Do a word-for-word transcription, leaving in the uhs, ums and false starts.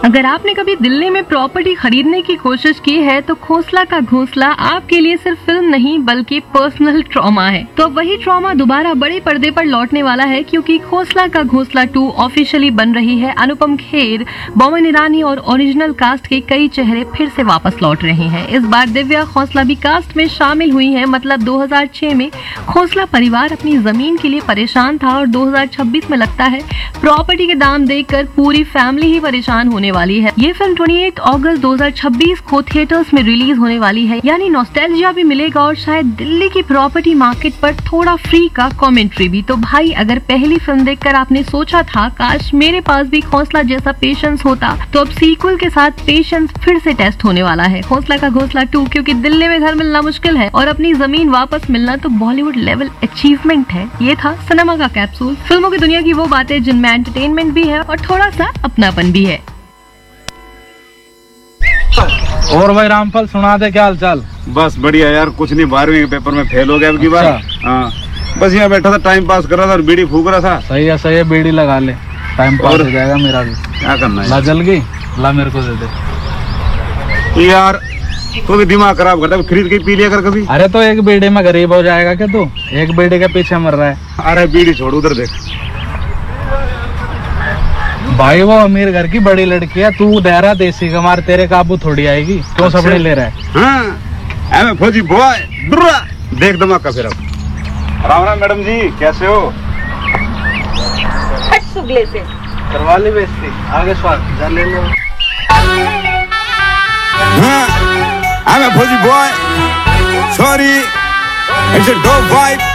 अगर आपने कभी दिल्ली में प्रॉपर्टी खरीदने की कोशिश की है तो खोसला का घोंसला आपके लिए सिर्फ फिल्म नहीं बल्कि पर्सनल ट्रॉमा है। तो अब वही ट्रॉमा दोबारा बड़े पर्दे पर लौटने वाला है, क्योंकि खोसला का घोंसला टू ऑफिशियली बन रही है। अनुपम खेर, बोमन ईरानी और ओरिजिनल कास्ट के कई चेहरे फिर से वापस लौट रहे हैं। इस बार दिव्या खोसला भी कास्ट में शामिल हुई है। मतलब दो हज़ार छह में खोसला परिवार अपनी जमीन के लिए परेशान था और दो हज़ार छब्बीस में लगता है प्रॉपर्टी के दाम देखकर पूरी फैमिली ही परेशान होने वाली है। ये फिल्म अट्ठाईस अगस्त दो हज़ार छब्बीस को थिएटर्स में रिलीज होने वाली है, यानी नॉस्टैल्जिया भी मिलेगा और शायद दिल्ली की प्रॉपर्टी मार्केट पर थोड़ा फ्री का कमेंट्री भी। तो भाई, अगर पहली फिल्म देखकर आपने सोचा था काश मेरे पास भी खोसला जैसा पेशेंस होता, तो अब सीक्वल के साथ पेशेंस फिर से टेस्ट होने वाला है। खोसला का घोंसला टू, क्योंकि दिल्ली में घर मिलना मुश्किल है और अपनी जमीन वापस मिलना तो बॉलीवुड लेवल अचीवमेंट है। ये था सिनेमा का कैप्सूल, फिल्मों की दुनिया की वो बातें जिनमें एंटरटेनमेंट भी है और थोड़ा सा अपनापन भी है। और भाई रामफल, सुना दे क्या हाल चाल? बस बढ़िया यार, कुछ नहीं, बारहवीं के पेपर में फेल हो गया अब की बार। हाँ, बस यहाँ बैठा था, टाइम पास कर रहा था और बीड़ी फूक रहा था। सही है सही है, बीड़ी लगा ले, टाइम पास हो जाएगा मेरा भी। क्या करना है? ला जल गई, ला मेरे को दे दे यार। तो भी दिमाग खराब करता है, खरीद के पी लिया कर कभी। अरे तो एक बीड़ी में गरीब हो जाएगा क्या तू? एक बीड़ी के पीछे मर रहा है। अरे बीड़ी छोड़, उधर देख भाई, वो अमीर घर की बड़ी लड़की है, तू देहरा देसी कमार, तेरे काबू थोड़ी आएगी। क्यों सपने ले रहा है? हाँ, फौजी बॉय, देख दिमाग का फिर। अब राम राम मैडम जी, कैसे हो? सुगले से करवा ली बेइज्जती, आगे स्वाद जा ले लो। हाँ, फौजी boy, sorry, it's a dog fight.